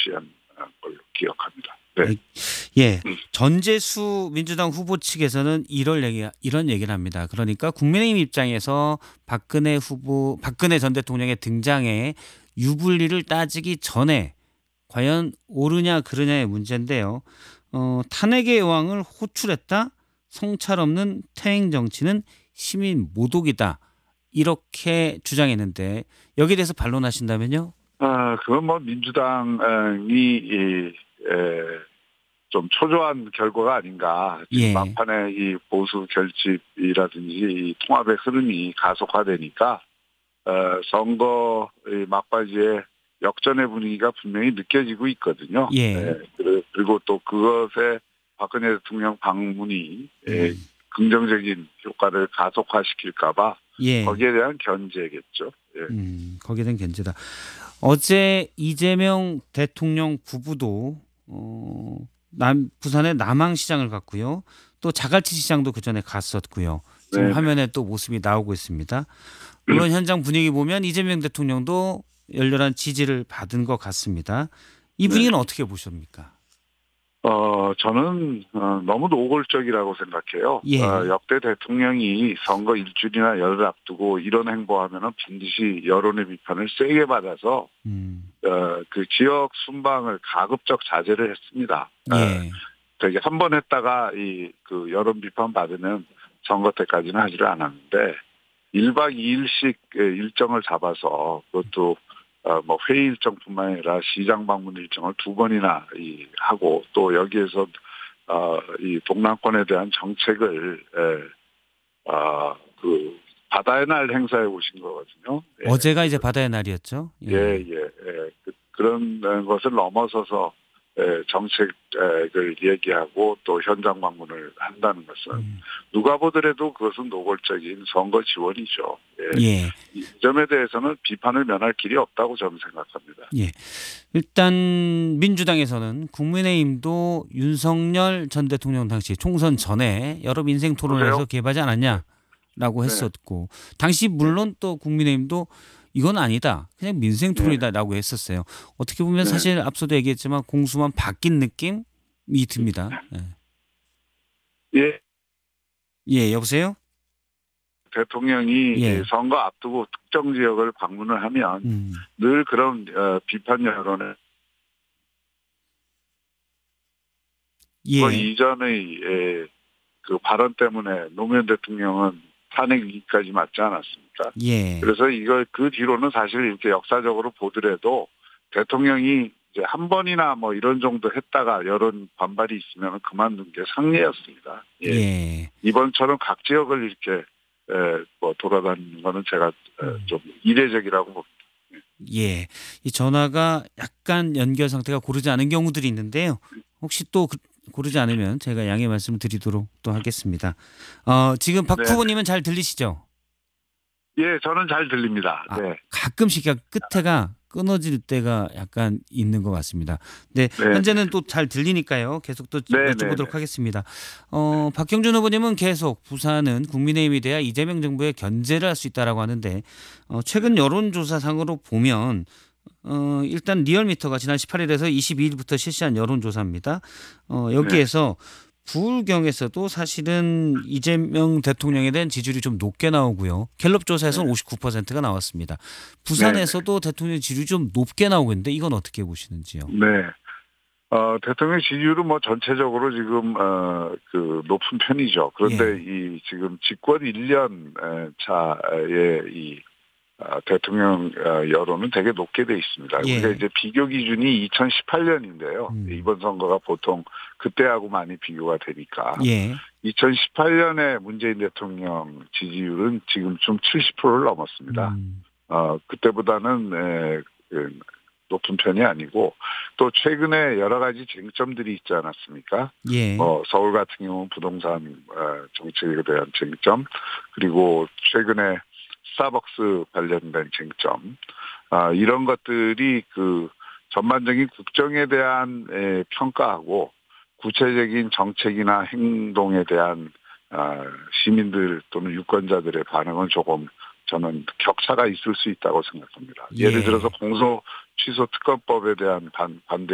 제시한 걸로 기억합니다. 네. 예, 전재수 민주당 후보 측에서는 이런 얘기를 합니다. 그러니까 국민의힘 입장에서 박근혜 전 대통령의 등장에 유불리를 따지기 전에 과연 옳으냐 그르냐의 문제인데요. 탄핵의 여왕을 호출했다. 성찰 없는 퇴행 정치는 시민 모독이다. 이렇게 주장했는데 여기에 대해서 반론하신다면요? 그건 뭐 민주당이 좀 초조한 결과가 아닌가. 지금 예, 막판에 이 보수 결집이라든지 이 통합의 흐름이 가속화되니까 선거 막바지에 역전의 분위기가 분명히 느껴지고 있거든요. 예, 그리고 또 그것에 박근혜 대통령 방문이 긍정적인 효과를 가속화시킬까봐 예. 거기에 대한 견제겠죠. 예. 거기에 대한 견제다. 어제 이재명 대통령 부부도 부산의 남항시장을 갔고요. 또 자갈치 시장도 그 전에 갔었고요. 지금 네네. 화면에 또 모습이 나오고 있습니다. 물론 현장 분위기 보면 이재명 대통령도 열렬한 지지를 받은 것 같습니다. 이 네. 분위기는 어떻게 보십니까? 저는 너무 노골적이라고 생각해요. 예, 역대 대통령이 선거 일주일이나 열흘 앞두고 이런 행보하면은 반드시 여론의 비판을 세게 받아서 그 지역 순방을 가급적 자제를 했습니다. 예, 되게 한 번 했다가 그 여론 비판 받으면 선거 때까지는 하지를 않았는데 1박 2일씩 일정을 잡아서 그것도 뭐 회의 일정뿐만 아니라 시장 방문 일정을 2번이나 하고 또 여기에서 이 동남권에 대한 정책을 그 바다의 날 행사에 오신 거거든요. 예. 어제가 이제 바다의 날이었죠. 예, 그런 것을 넘어서서 정책을 얘기하고 또 현장 방문을 한다는 것은 누가 보더라도 그것은 노골적인 선거 지원이죠. 예. 예, 이 점에 대해서는 비판을 면할 길이 없다고 저는 생각합니다. 예. 일단 민주당에서는 국민의힘도 윤석열 전 대통령 당시 총선 전에 여러 민생 토론에서 보세요. 개입하지 않았냐라고 네. 했었고 당시 물론 또 국민의힘도 이건 아니다. 그냥 민생 네. 토론이다라고 했었어요. 어떻게 보면 네. 사실 앞서도 얘기했지만 공수만 바뀐 느낌이 듭니다. 예. 예, 여보세요? 대통령이 예. 선거 앞두고 특정 지역을 방문을 하면 음. 늘 그런 비판 여론을 그 예. 이전의 그 발언 때문에 노무현 대통령은 탄핵 위기까지 맞지 않았습니까? 예. 그래서 그 뒤로는 사실 이렇게 역사적으로 보더라도 대통령이 이제 한 번이나 뭐 이런 정도 했다가 여론 반발이 있으면 그만둔 게 상례였습니다. 예. 예. 이번처럼 각 지역을 이렇게 뭐 돌아다니는 거는 제가 좀 이례적이라고 봅니다. 예. 이 전화가 약간 연결 상태가 고르지 않은 경우들이 있는데요. 혹시 또 고르지 않으면 제가 양해 말씀을 드리도록 또 하겠습니다. 지금 박 네. 후보님은 잘 들리시죠? 예, 저는 잘 들립니다. 네. 가끔씩 끝에가 끊어질 때가 약간 있는 것 같습니다. 네, 네. 현재는 또 잘 들리니까요. 계속 또 네, 여쭤보도록 네. 하겠습니다. 박형준 후보님은 계속 부산은 국민의힘에 대한 이재명 정부의 견제를 할 수 있다라고 하는데 최근 여론조사상으로 보면 일단 리얼미터가 지난 18일에서 22일부터 실시한 여론조사입니다. 여기에서 부울경에서도 사실은 이재명 대통령에 대한 지지율이 좀 높게 나오고요. 갤럽 조사에서는 59%가 나왔습니다. 부산에서도 대통령 지지율이 좀 높게 나오고 있는데 이건 어떻게 보시는지요? 네. 대통령 지지율은 뭐 전체적으로 지금 그 높은 편이죠. 그런데 이 지금 집권 1년 차의 이 대통령 여론은 되게 높게 돼 있습니다. 예. 우리가 이제 비교 기준이 2018년인데요. 이번 선거가 보통 그때하고 많이 비교가 되니까. 예. 2018년에 문재인 대통령 지지율은 지금 좀 70%를 넘었습니다. 그때보다는 높은 편이 아니고 또 최근에 여러 가지 쟁점들이 있지 않았습니까? 예. 서울 같은 경우는 부동산 정책에 대한 쟁점, 그리고 최근에 스타벅스 관련된 쟁점, 이런 것들이 그 전반적인 국정에 대한 평가하고 구체적인 정책이나 행동에 대한 시민들 또는 유권자들의 반응은 조금 저는 격차가 있을 수 있다고 생각합니다. 예. 예를 들어서 공소 취소 특검법에 대한 반대